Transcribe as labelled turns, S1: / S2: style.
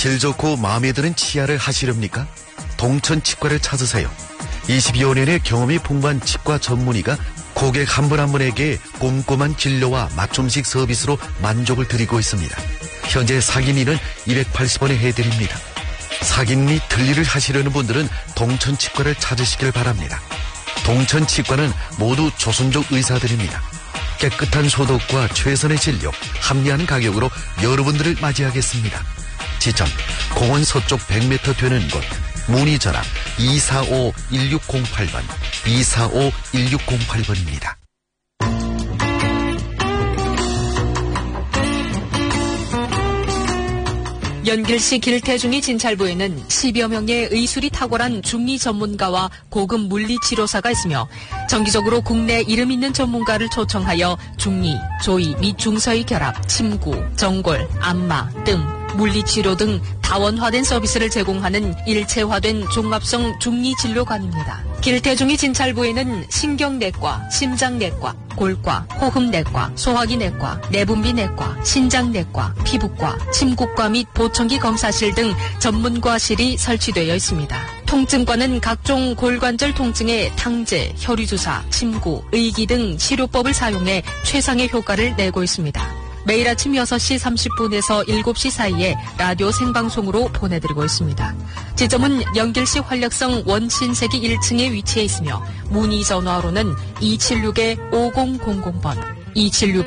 S1: 질 좋고 마음에 드는 치아를 하시렵니까? 동천치과를 찾으세요. 22여 년의 경험이 풍부한 치과 전문의가 고객 한 분 한 분에게 꼼꼼한 진료와 맞춤식 서비스로 만족을 드리고 있습니다. 현재 상임위는 280원에 해드립니다. 상임위 들리를 하시려는 분들은 동천치과를 찾으시길 바랍니다. 동천치과는 모두 조선족 의사들입니다. 깨끗한 소독과 최선의 진료, 합리한 가격으로 여러분들을 맞이하겠습니다. 지점, 공원 서쪽 100m 되는 곳, 문의 전화 245-1608번, 245-1608번입니다.
S2: 연길시 길태중이 진찰부에는 10여 명의 의술이 탁월한 중이 전문가와 고급 물리치료사가 있으며 정기적으로 국내 이름 있는 전문가를 초청하여 중이, 조이 및 중서의 결합, 침구, 정골, 안마, 뜸, 물리치료 등 다원화된 서비스를 제공하는 일체화된 종합성 중리진료관입니다. 길태중이 진찰부에는 신경내과, 심장내과, 골과, 호흡내과, 소화기내과, 내분비내과, 신장내과, 피부과, 침구과 및 보청기 검사실 등 전문과실이 설치되어 있습니다. 통증과는 각종 골관절 통증의 탕제, 혈유주사, 침구, 의기 등 치료법을 사용해 최상의 효과를 내고 있습니다. 매일 아침 6시 30분에서 7시 사이에 라디오 생방송으로 보내드리고 있습니다. 지점은 연길시 활력성 원신세기 1층에 위치해 있으며 문의 전화로는 276-5000번, 276